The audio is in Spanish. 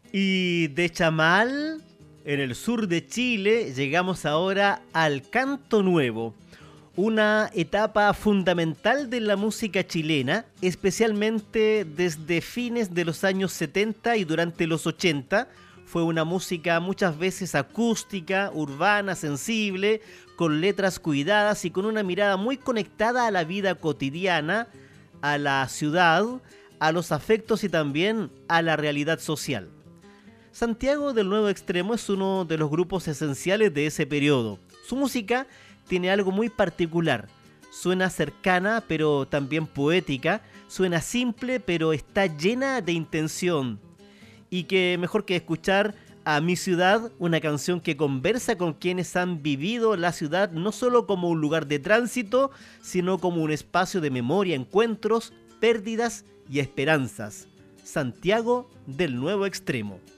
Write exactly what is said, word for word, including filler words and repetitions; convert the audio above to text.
Y de Chamal, en el sur de Chile, llegamos ahora al canto nuevo, una etapa fundamental de la música chilena, especialmente desde fines de los años setenta y durante los ochenta. Fue una música muchas veces acústica, urbana, sensible, con letras cuidadas y con una mirada muy conectada a la vida cotidiana, a la ciudad, a los afectos y también a la realidad social. Santiago del Nuevo Extremo es uno de los grupos esenciales de ese periodo. Su música tiene algo muy particular. Suena cercana pero también poética, suena simple pero está llena de intención. Y que mejor que escuchar a Mi Ciudad, una canción que conversa con quienes han vivido la ciudad no solo como un lugar de tránsito, sino como un espacio de memoria, encuentros, pérdidas y esperanzas. Santiago del Nuevo Extremo.